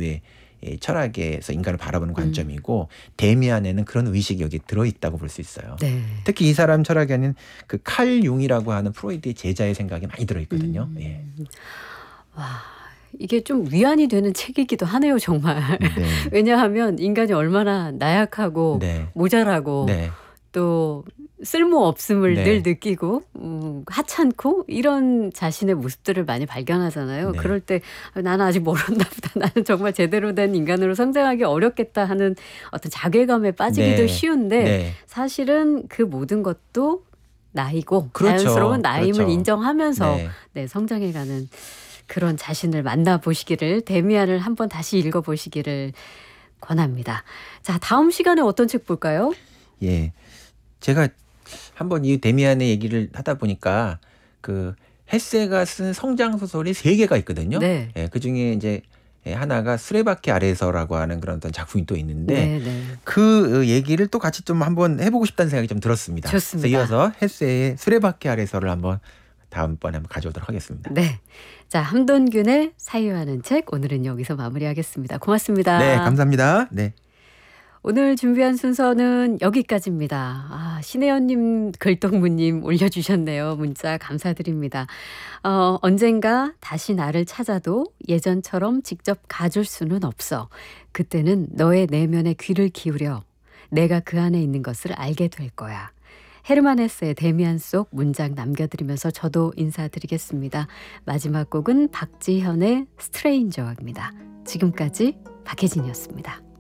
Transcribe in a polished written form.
인류의 철학에서 인간을 바라보는 관점이고 데미안에는 그런 의식이 여기 들어있다고 볼 수 있어요. 네. 특히 이 사람 철학에는 그 칼 융이라고 하는 프로이드의 제자의 생각이 많이 들어있거든요. 예. 와, 이게 좀 위안이 되는 책이기도 하네요, 정말. 네. 왜냐하면 인간이 얼마나 나약하고 네. 모자라고 네. 또 쓸모없음을 네. 늘 느끼고 하찮고 이런 자신의 모습들을 많이 발견하잖아요. 네. 그럴 때 나는 아직 멀었나 보다. 나는 정말 제대로 된 인간으로 성장하기 어렵겠다 하는 어떤 자괴감에 빠지기도 네. 쉬운데 네. 사실은 그 모든 것도 나이고 그렇죠. 자연스러운 나임을 그렇죠. 인정하면서 네. 네, 성장해가는 그런 자신을 만나보시기를 데미안을 한번 다시 읽어보시기를 권합니다. 자, 다음 시간에 어떤 책 볼까요? 예. 제가 한번 이 데미안의 얘기를 하다 보니까 그 헤세가 쓴 성장 소설이 3개가 있거든요. 네. 예, 그중에 이제 하나가 수레바퀴 아래에서라고 하는 그런 어떤 작품이 또 있는데 네, 네. 그 얘기를 또 같이 좀 한번 해보고 싶다는 생각이 좀 들었습니다. 좋습니다. 그래서 이어서 헤세의 수레바퀴 아래에서를 한번 다음번에 한번 가져오도록 하겠습니다. 네. 자, 함돈균의 사유하는 책 오늘은 여기서 마무리하겠습니다. 고맙습니다. 네, 감사합니다. 네. 오늘 준비한 순서는 여기까지입니다. 신혜연님, 글동무님 올려주셨네요. 문자 감사드립니다. 언젠가 다시 나를 찾아도 예전처럼 직접 가줄 수는 없어. 그때는 너의 내면에 귀를 기울여 내가 그 안에 있는 것을 알게 될 거야. 헤르만 헤세의 데미안 속 문장 남겨드리면서 저도 인사드리겠습니다. 마지막 곡은 박지현의 스트레인저입니다. 지금까지 박혜진이었습니다.